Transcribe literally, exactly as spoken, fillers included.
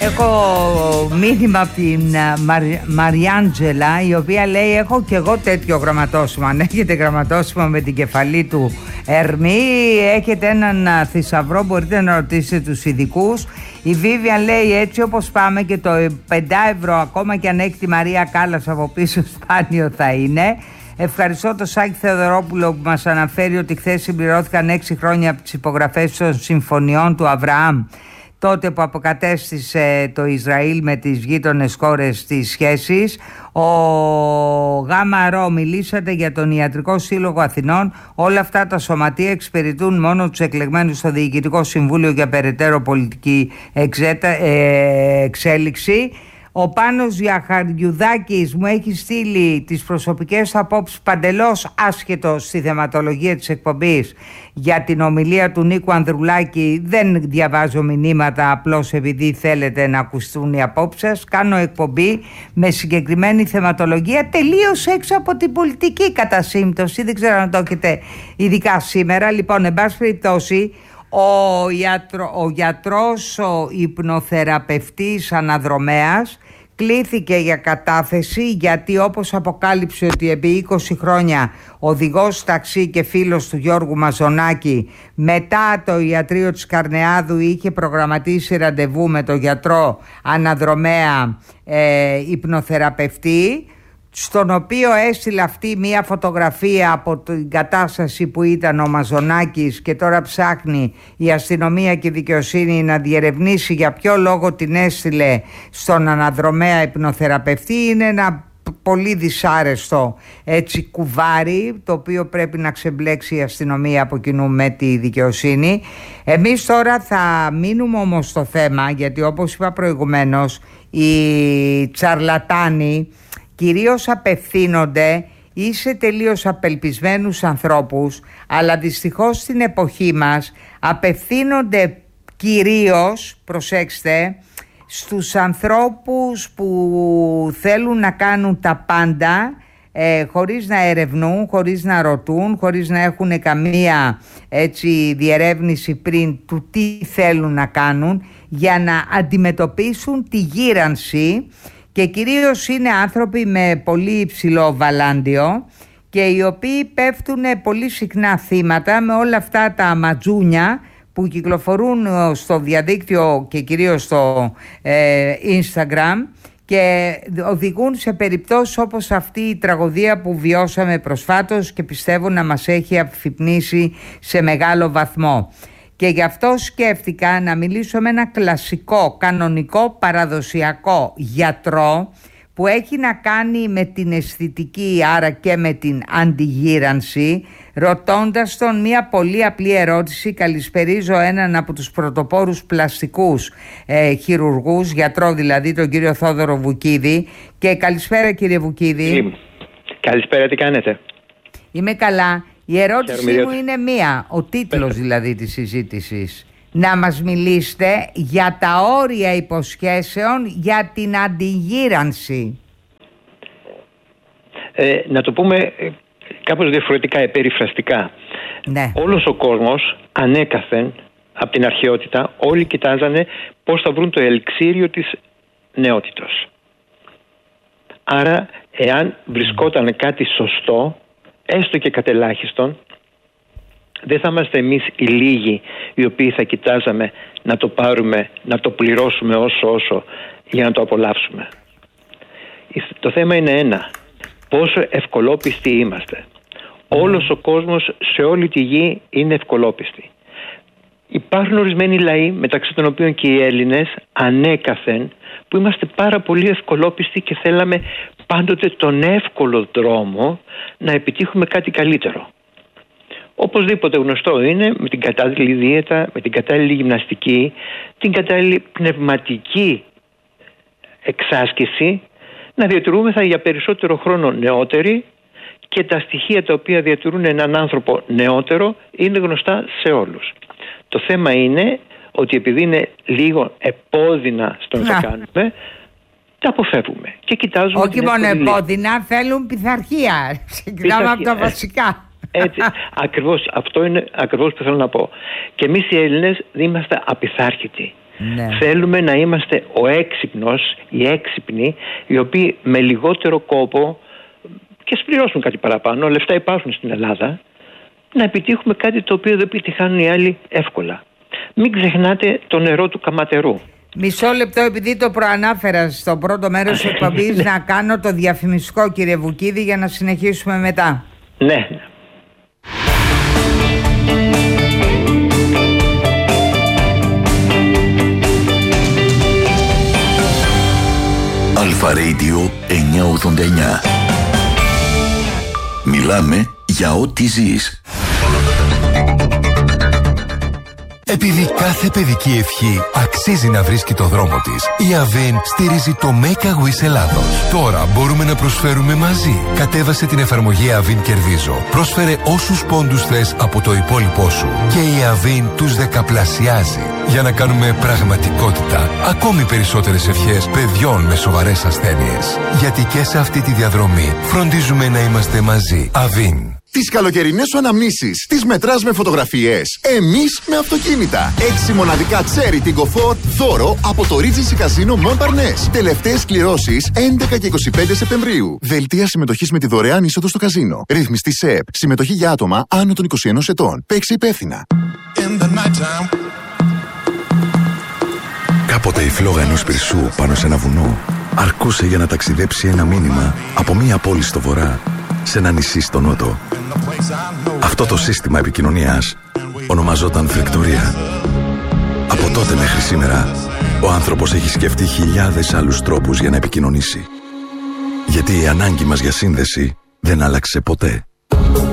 Έχω μήνυμα από την Μαρι... Μαριάντζελα, η οποία λέει: έχω και εγώ τέτοιο γραμματόσημα. Αν έχετε γραμματόσημα με την κεφαλή του Ερμή, έχετε έναν θησαυρό, μπορείτε να ρωτήσετε τους ειδικούς. Η Βίβιαν λέει: έτσι όπως πάμε και το πέντε ευρώ, ακόμα και αν έχει τη Μαρία Κάλλας από πίσω, σπάνιο θα είναι. Ευχαριστώ τον Σάκη Θεοδωρόπουλο που μας αναφέρει ότι χθες συμπληρώθηκαν έξι χρόνια από τις υπογραφές των συμφωνιών του Αβραάμ, τότε που αποκατέστησε το Ισραήλ με τις γείτονες χώρες τις σχέσεις. Ο Γάμα Ρο, μιλήσατε για τον Ιατρικό Σύλλογο Αθηνών. Όλα αυτά τα σωματεία εξυπηρετούν μόνο τους εκλεγμένους στο Διοικητικό Συμβούλιο για περαιτέρω πολιτική εξέτα, ε, εξέλιξη. Ο Πάνος Διαχαριουδάκης μου έχει στείλει τις προσωπικές απόψεις παντελώς άσχετο στη θεματολογία της εκπομπής για την ομιλία του Νίκου Ανδρουλάκη. Δεν διαβάζω μηνύματα απλώς επειδή θέλετε να ακουστούν οι απόψεις. Κάνω εκπομπή με συγκεκριμένη θεματολογία τελείως έξω από την πολιτική κατά σύμπτωση. Δεν ξέρω αν το έχετε ειδικά σήμερα. Λοιπόν, εν πάση περιπτώσει, ο, γιατρο, ο γιατρός, ο υπνοθεραπευτής αναδρομέας κλήθηκε για κατάθεση, γιατί όπως αποκάλυψε ότι επί είκοσι χρόνια οδηγός ταξί και φίλος του Γιώργου Μαζονάκη, μετά το ιατρείο της Καρνεάδου είχε προγραμματίσει ραντεβού με τον γιατρό αναδρομέα ε, υπνοθεραπευτή, στον οποίο έστειλε αυτή μία φωτογραφία από την κατάσταση που ήταν ο Μαζονάκης, και τώρα ψάχνει η αστυνομία και η δικαιοσύνη να διερευνήσει για ποιο λόγο την έστειλε στον αναδρομέα υπνοθεραπευτή. Είναι ένα πολύ δυσάρεστο έτσι κουβάρι, το οποίο πρέπει να ξεμπλέξει η αστυνομία από κοινού με τη δικαιοσύνη. Εμείς τώρα θα μείνουμε όμως στο θέμα, γιατί όπως είπα προηγουμένως, οι τσαρλατάνοι κυρίως απευθύνονται ή σε τελείως απελπισμένους ανθρώπους, αλλά δυστυχώς στην εποχή μας απευθύνονται κυρίως, προσέξτε, στους ανθρώπους που θέλουν να κάνουν τα πάντα ε, χωρίς να ερευνούν, χωρίς να ρωτούν, χωρίς να έχουν καμία έτσι διερεύνηση πριν του τι θέλουν να κάνουν, για να αντιμετωπίσουν τη γύρανση. Και κυρίως είναι άνθρωποι με πολύ υψηλό βαλάντιο και οι οποίοι πέφτουν πολύ συχνά θύματα με όλα αυτά τα ματζούνια που κυκλοφορούν στο διαδίκτυο και κυρίως στο ε, Instagram, και οδηγούν σε περιπτώσεις όπως αυτή η τραγωδία που βιώσαμε προσφάτως και πιστεύω να μας έχει αφυπνίσει σε μεγάλο βαθμό. Και γι' αυτό σκέφτηκα να μιλήσω με ένα κλασικό, κανονικό, παραδοσιακό γιατρό που έχει να κάνει με την αισθητική, άρα και με την αντιγύρανση, ρωτώντας τον μία πολύ απλή ερώτηση. Καλησπερίζω έναν από τους πρωτοπόρους πλαστικούς ε, χειρουργούς, γιατρό δηλαδή, τον κύριο Θόδωρο Βουκίδη. Και καλησπέρα κύριε Βουκίδη. Καλησπέρα, τι κάνετε? Είμαι καλά. Η ερώτησή μου είναι μία, ο τίτλος δηλαδή της συζήτησης. Να μας μιλήσετε για τα όρια υποσχέσεων για την αντιγύρανση. Ε, να το πούμε κάπως διαφορετικά, περιφραστικά. Ναι. Όλος ο κόσμος ανέκαθεν από την αρχαιότητα, όλοι κοιτάζανε πώς θα βρουν το ελιξίριο της νεότητος. Άρα εάν βρισκόταν κάτι σωστό, έστω και κατελάχιστον, δεν θα είμαστε εμείς οι λίγοι οι οποίοι θα κοιτάζαμε να το πάρουμε, να το πληρώσουμε όσο όσο για να το απολαύσουμε. Το θέμα είναι ένα: πόσο ευκολόπιστοι είμαστε. Όλος ο κόσμος σε όλη τη γη είναι ευκολόπιστοι. Υπάρχουν ορισμένοι λαοί, μεταξύ των οποίων και οι Έλληνες, ανέκαθεν, που είμαστε πάρα πολύ ευκολόπιστοι και θέλαμε πάντοτε τον εύκολο δρόμο να επιτύχουμε κάτι καλύτερο. Οπωσδήποτε γνωστό είναι με την κατάλληλη δίαιτα, με την κατάλληλη γυμναστική, την κατάλληλη πνευματική εξάσκηση να διατηρούμεθα για περισσότερο χρόνο νεότεροι, και τα στοιχεία τα οποία διατηρούν έναν άνθρωπο νεότερο είναι γνωστά σε όλους. Το θέμα είναι ότι επειδή είναι λίγο επώδυνα στο να τα κάνουμε, τα αποφεύγουμε και κοιτάζουμε. Όχι μόνο επώδυνα, θέλουν πειθαρχία. Ξεκινάμε από τα βασικά. Έτσι, ακριβώς, αυτό είναι ακριβώς που θέλω να πω. Και εμείς οι Έλληνες είμαστε απειθάρχητοι. Ναι. Θέλουμε να είμαστε ο έξυπνος, οι έξυπνοι, οι οποίοι με λιγότερο κόπο, και σπληρώσουν κάτι παραπάνω, λεφτά υπάρχουν στην Ελλάδα, να επιτύχουμε κάτι το οποίο δεν επιτυχάνουν οι άλλοι εύκολα. Μην ξεχνάτε το νερό του καματερού. Μισό λεπτό, επειδή το προανάφερα στο πρώτο μέρος της εκπομπής, να κάνω το διαφημιστικό, κύριε Βουκίδη, για να συνεχίσουμε μετά. Ναι. Αλφα Radio εννιακόσια ογδόντα εννιά. Μιλάμε για ό,τι ζεις. Επειδή κάθε παιδική ευχή αξίζει να βρίσκει το δρόμο της, η Avin στηρίζει το Make a Wish Ελλάδος. Τώρα μπορούμε να προσφέρουμε μαζί. Κατέβασε την εφαρμογή Avin Κερδίζω. Πρόσφερε όσους πόντους θες από το υπόλοιπό σου και η Avin τους δεκαπλασιάζει για να κάνουμε πραγματικότητα ακόμη περισσότερες ευχές παιδιών με σοβαρές ασθένειες. Γιατί και σε αυτή τη διαδρομή φροντίζουμε να είμαστε μαζί. Avin. Τις καλοκαιρινές σου αναμνήσεις τις μετράς με φωτογραφίες. Εμείς με αυτοκίνητα. Έξι μοναδικά Cherry Tiggo φορ δώρο από το Regency Casino Montparnasse. Τελευταίες κληρώσεις έντεκα και είκοσι πέντε Σεπτεμβρίου. Δελτία συμμετοχής με τη δωρεάν είσοδο στο καζίνο. Ρυθμιστή ΣΕΠ. Συμμετοχή για άτομα άνω των είκοσι ενός ετών. Παίξε υπεύθυνα. Κάποτε η φλόγα ενός πυρσού πάνω σε ένα βουνό αρκούσε για να ταξιδέψει ένα μήνυμα από μία πόλη στο βορρά σε ένα νησί στο νότο. Αυτό το σύστημα επικοινωνίας ονομαζόταν φρεκτορία. Από τότε μέχρι σήμερα, ο άνθρωπος έχει σκεφτεί χιλιάδες άλλους τρόπους για να επικοινωνήσει. Γιατί η ανάγκη μας για σύνδεση δεν άλλαξε ποτέ.